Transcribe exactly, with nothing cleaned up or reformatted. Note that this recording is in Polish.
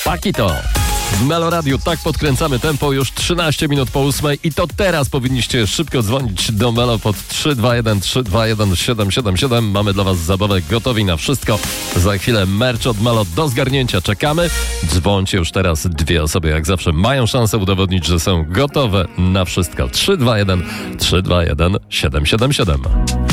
Pakito. W Melo Radiu tak podkręcamy tempo, już trzynaście minut po ósmej i to teraz powinniście szybko dzwonić do Melo pod trzy dwa jeden trzy dwa jeden siedem siedem siedem. Mamy dla was zabawę, gotowi na wszystko. Za chwilę merch od Melo do zgarnięcia, czekamy. Dzwońcie już teraz, dwie osoby jak zawsze mają szansę udowodnić, że są gotowe na wszystko. trzy dwa jeden trzy dwa jeden siedem siedem siedem.